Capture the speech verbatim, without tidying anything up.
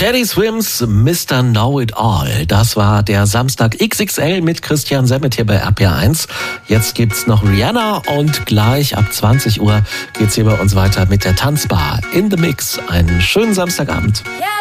Teddy Swims, Mister Know It All. Das war der Samstag X X L mit Christian Semmet hier bei R P R eins. Jetzt gibt's noch Rihanna und gleich ab zwanzig Uhr geht's hier bei uns weiter mit der Tanzbar in the Mix. Einen schönen Samstagabend.